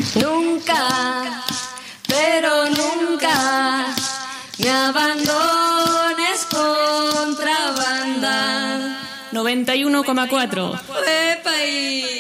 Nunca, pero nunca me abandones, contrabanda. 91,4. ¡Epa!